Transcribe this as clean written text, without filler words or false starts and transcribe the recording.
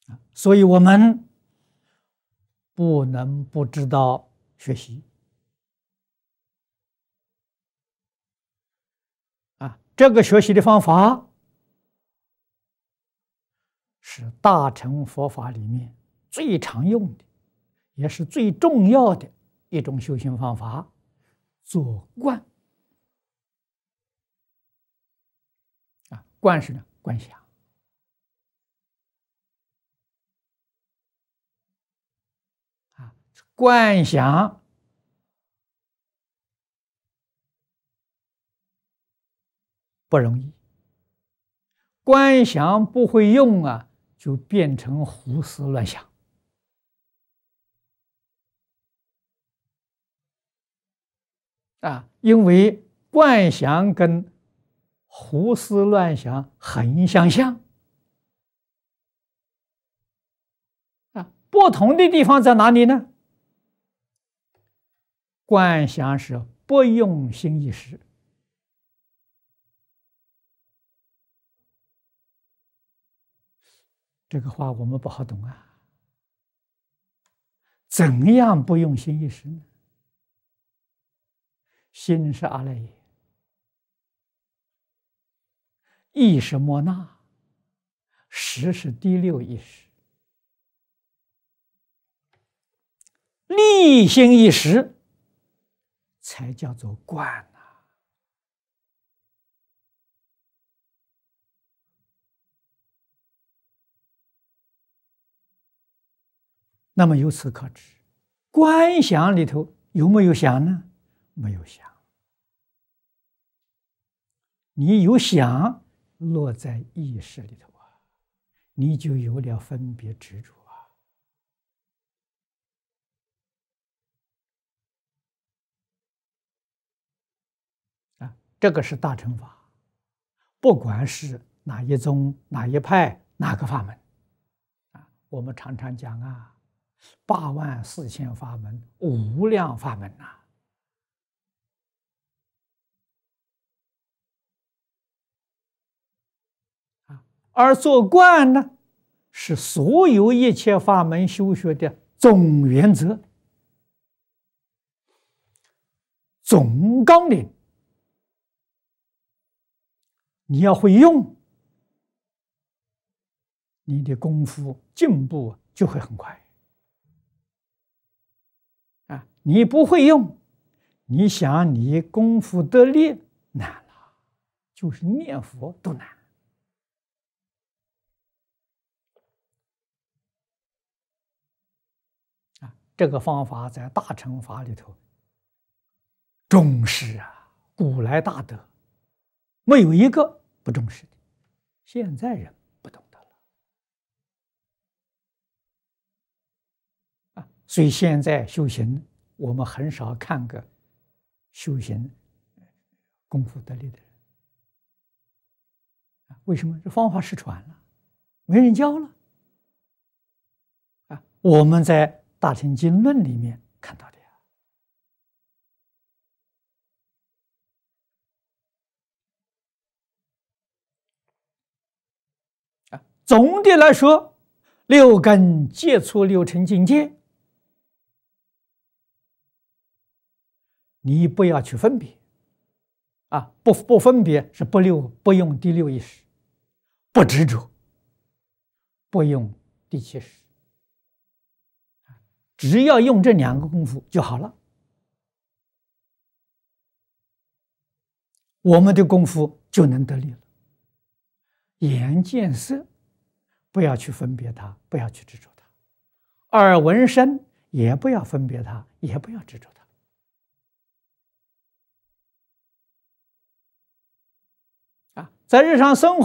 所以我们不能不知道学习这个学习的方法是大乘佛法里面最常用的，也是最重要的一种修行方法，做观。观是呢，观想。观想不容易，观想不会用就变成胡思乱想因为观想跟胡思乱想很相像不同的地方在哪里呢？观想是不用心意识，这个话我们不好懂怎样不用心意识呢？心是阿赖耶，意是莫那，识是第六意识，立心一识才叫做观那么由此可知，观想里头有没有想呢？没有想。你有想落在意识里头你就有了分别执着这个是大乘法，不管是哪一宗、哪一派、哪个法门我们常常讲84000法门，无量法门而做观呢，是所有一切法门修学的总原则、总纲领。你要会用，你的功夫进步就会很快你不会用，你想你功夫得力难了，就是念佛都难这个方法在大乘法里头重视古来大德没有一个不重视的，现在人不懂得了所以现在修行我们很少看个修行功夫得力的人为什么？这方法失传了，没人教了我们在《大乘经论》里面看到的总的来说，六根接触六尘境界，你不要去分别不分别是不用第六意识，不执着，不用第七识，只要用这2个功夫就好了。我们的功夫就能得力了。眼见色不要去分别它，不要去执着它；耳闻声也不要分别它，也不要执着它。在日常生活